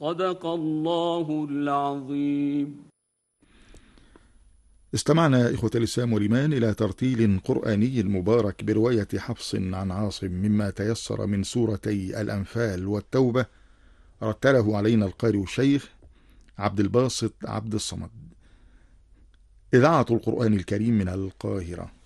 صدق الله العظيم. استمعنا إخوة الإسلام والإيمان إلى ترتيل قرآني مبارك برواية حفص عن عاصم مما تيسر من سورتي الأنفال والتوبة، رتله علينا القارئ الشيخ عبد الباسط عبد الصمد. إذاعة القرآن الكريم من القاهرة.